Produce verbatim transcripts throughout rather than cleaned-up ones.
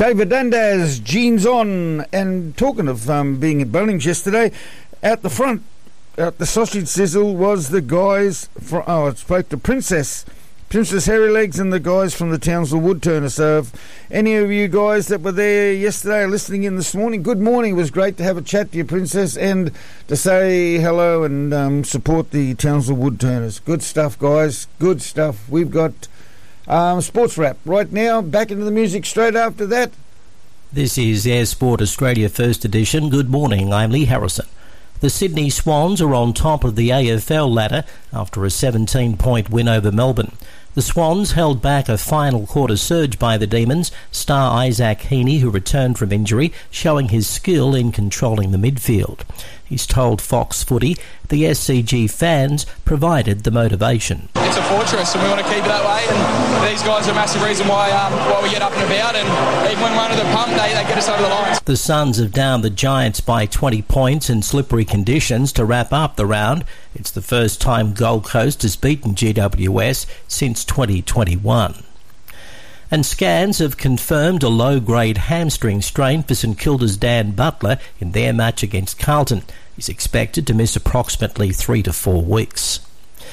David Dundas, jeans on. And talking of um, being at Bunnings yesterday, out the front, out the sausage sizzle was the guys from, oh, I spoke to Princess, Princess Hairy Legs and the guys from the Townsville Woodturner. So if any of you guys that were there yesterday are listening in this morning, good morning. It was great to have a chat to you, Princess, and to say hello and um, support the Townsville Woodturners. Good stuff, guys. Good stuff. We've got um, Sports Wrap right now. Back into the music straight after that. This is Air Sport Australia First Edition. Good morning. I'm Lee Harrison. The Sydney Swans are on top of the A F L ladder after a seventeen-point win over Melbourne. The Swans held back a final quarter surge by the Demons, star Isaac Heaney, who returned from injury, showing his skill in controlling the midfield. He's told Fox Footy the S C G fans provided the motivation. It's a fortress and we want to keep it that way, and these guys are a massive reason why um, why we get up and about, and even when we're under the pump, they, they get us over the lines. The Suns have downed the Giants by twenty points in slippery conditions to wrap up the round. It's the first time Gold Coast has beaten G W S since twenty twenty-one. And scans have confirmed a low-grade hamstring strain for St Kilda's Dan Butler in their match against Carlton. He's expected to miss approximately three to four weeks.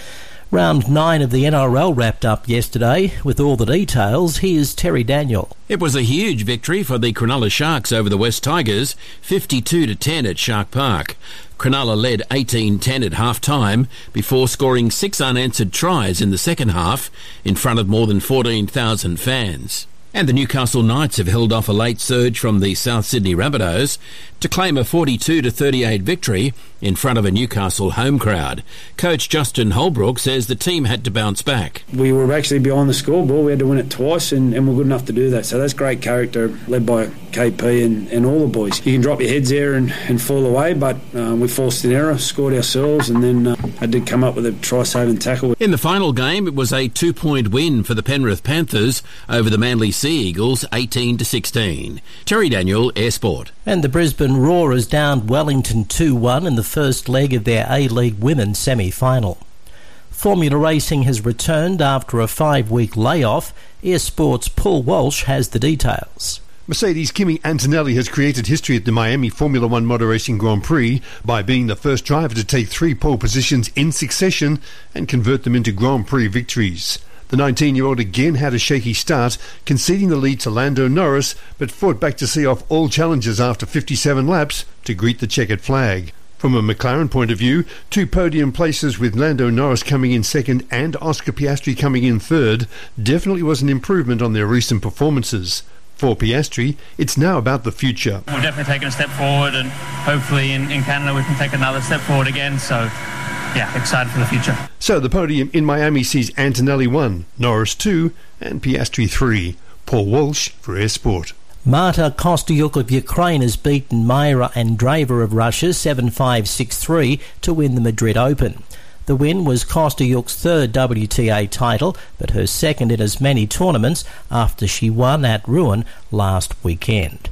Round nine of the N R L wrapped up yesterday. With all the details, here's Terry Daniel. It was a huge victory for the Cronulla Sharks over the West Tigers, fifty-two to ten at Shark Park. Cronulla led eighteen ten at half-time before scoring six unanswered tries in the second half in front of more than fourteen thousand fans. And the Newcastle Knights have held off a late surge from the South Sydney Rabbitohs to claim a forty-two to thirty-eight victory in front of a Newcastle home crowd. Coach Justin Holbrook says the team had to bounce back. We were actually behind the scoreboard. We had to win it twice, and, and we're good enough to do that. So that's great character, led by K P and, and all the boys. You can drop your heads there and, and fall away, but um, we forced an error, scored ourselves, and then uh, I did come up with a try-saving tackle. In the final game, it was a two-point win for the Penrith Panthers over the Manly Sea Eagles, eighteen to sixteen. Terry Daniel, Air Sport. And the Brisbane Roarers downed Wellington two one in the first leg of their A-League Women's semi-final. Formula Racing has returned after a five-week layoff. Air Sport's Paul Walsh has the details. Mercedes' Kimi Antonelli has created history at the Miami Formula One Motor Racing Grand Prix by being the first driver to take three pole positions in succession and convert them into Grand Prix victories. The nineteen-year-old again had a shaky start, conceding the lead to Lando Norris, but fought back to see off all challengers after fifty-seven laps to greet the checkered flag. From a McLaren point of view, two podium places with Lando Norris coming in second and Oscar Piastri coming in third definitely was an improvement on their recent performances. For Piastri, it's now about the future. We've definitely taken a step forward, and hopefully in, in Canada we can take another step forward again, so yeah, excited for the future. So the podium in Miami sees Antonelli one, Norris two and Piastri three. Paul Walsh for Air Sport. Marta Kostyuk of Ukraine has beaten Mayra Andreeva of Russia seven five six three to win the Madrid Open. The win was Kostyuk's third W T A title, but her second in as many tournaments after she won at Rouen last weekend.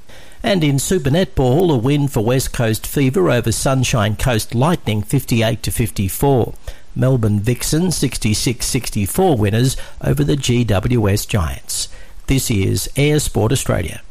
And in Super Netball, a win for West Coast Fever over Sunshine Coast Lightning fifty-eight to fifty-four. Melbourne Vixen sixty-six sixty-four winners over the G W S Giants. This is Air Sport Australia.